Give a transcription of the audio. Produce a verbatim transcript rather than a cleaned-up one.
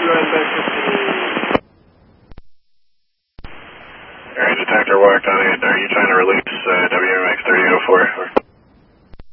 Area detector walked on in. Are you trying to release